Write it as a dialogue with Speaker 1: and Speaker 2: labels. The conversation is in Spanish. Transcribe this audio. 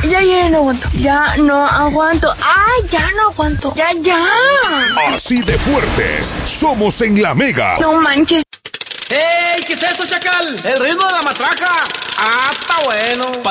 Speaker 1: Ya no aguanto. Ya no aguanto. ¡Ay, ya no aguanto! ¡Ya!
Speaker 2: Así de fuertes somos en La Mega.
Speaker 1: No manches.
Speaker 3: ¡Ey! ¿Qué es eso, chacal? El ritmo de la matraca. Ah, está bueno.